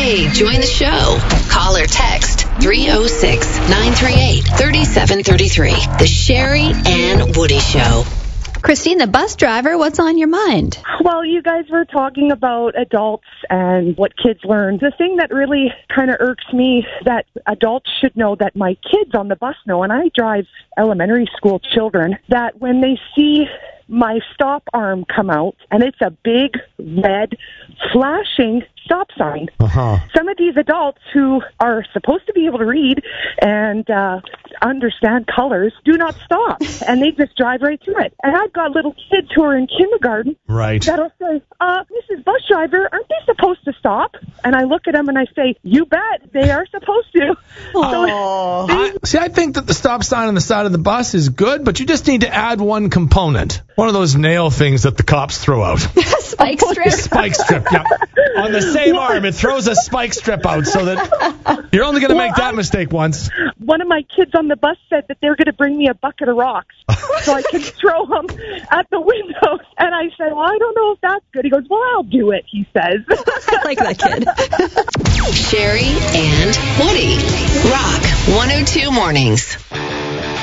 Hey, join the show. Call or text 306-938-3733. The Sherry and Woody Show. Christine, the bus driver, what's on your mind? Well, you guys were talking about adults and what kids learn. The thing that really kind of irks me that adults should know that my kids on the bus know, and I drive elementary school children, that when they see my stop arm come out and it's a big red flashing stop sign. Some of these adults who are supposed to be able to read and understand colors do not stop, and they just drive right through it. And I've got little kids who are in kindergarten that'll say, Mrs. Bus Driver, aren't they supposed to stop? And I look at them and I say, you bet, they are supposed to. I think that the stop sign on the side of the bus is good, but you just need to add one component. One of those nail things that the cops throw out. Spike strip. Spike strip, yeah. On the same arm, it throws a spike strip out so that you're only going to make that mistake once. One of my kids on the bus said that they're going to bring me a bucket of rocks so I can throw them at the windows. And I said, well, I don't know if that's good. He goes, well, I'll do it, he says. I like that kid. Sherry and Woody. Rock 102 Mornings.